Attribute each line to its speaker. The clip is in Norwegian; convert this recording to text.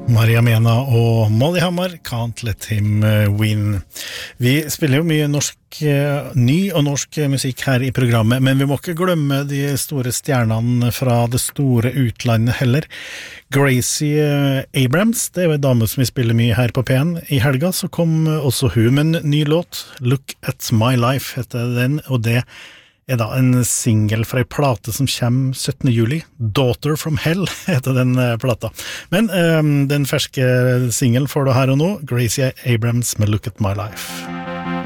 Speaker 1: Maria Mena og Molly Hammar, Can't Let Him Win. Vi spiller jo mye ny og norsk musikk her i programmet, men vi må ikke glemme de store stjernene fra det store utlandet heller. Gracie Abrams, det er jo en dame som vi spiller mye her på P1. I helga så kom også hun med en ny låt, Look at My Life heter den, og det er da en single fra en plate som kommer 17. juli. Daughter from Hell heter den plata. Men den ferske singlen får du her og nå, Gracie Abrams med Look at My Life.